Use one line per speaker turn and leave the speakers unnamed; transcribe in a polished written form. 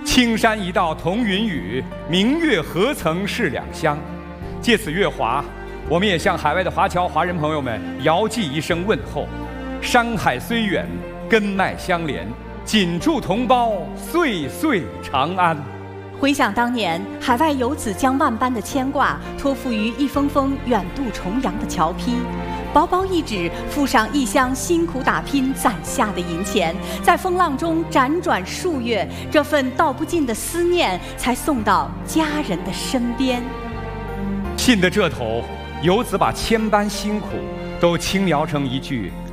青山一道同云雨，明月何曾是两乡。借此月华，我们也向海外的华侨华人朋友们遥寄一声问候：山海虽远，根脉相连，紧祝同胞岁岁长安。
回想当年，海外游子将万般的牵挂托付于一封封远渡重洋的侨批，薄薄一纸，附上异乡辛苦打拼攒下的银钱，在风浪中辗转数月，这份道不尽的思念才送到家人的身边。
信的这头，游子把千般辛苦都轻描成一句